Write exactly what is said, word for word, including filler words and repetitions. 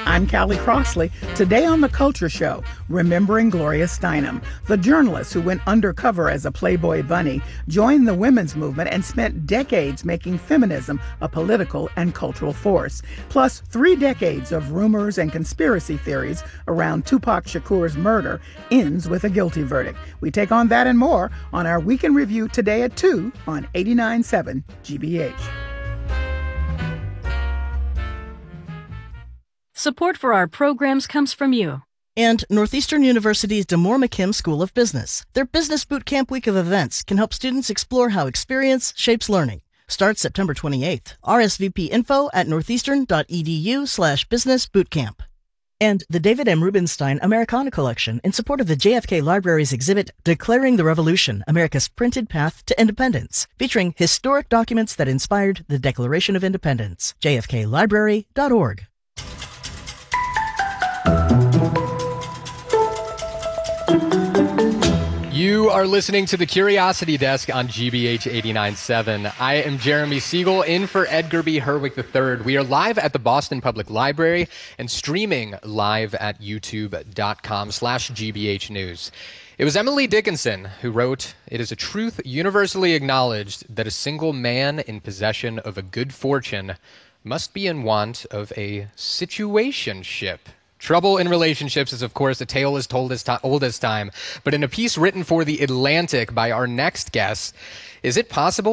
I'm Callie Crossley. Today on The Culture Show, remembering Gloria Steinem. The journalist who went undercover as a Playboy bunny, joined the women's movement, and spent decades making feminism a political and cultural force. Plus, three decades of rumors and conspiracy theories around Tupac Shakur's murder ends with a guilty verdict. We take on that and more on our Week in Review today at two on eighty-nine point seven G B H. Support for our programs comes from you. And Northeastern University's DeMoore McKim School of Business. Their Business Boot Camp week of events can help students explore how experience shapes learning. Starts September twenty-eighth. R S V P info at northeastern.edu slash business bootcamp. And the David M. Rubenstein Americana Collection in support of the J F K Library's exhibit Declaring the Revolution, America's Printed Path to Independence, featuring historic documents that inspired the Declaration of Independence. j f k library dot org. You are listening to the Curiosity Desk on G B H eighty-nine point seven. I am Jeremy Siegel, in for Edgar B. Herwick the third. We are live at the Boston Public Library and streaming live at youtube.com slash GBH News. It was Emily Dickinson who wrote, "It is a truth universally acknowledged that a single man in possession of a good fortune must be in want of a situationship." Trouble in relationships is, of course, a tale as told as to- old as time. But in a piece written for The Atlantic by our next guest, is it possible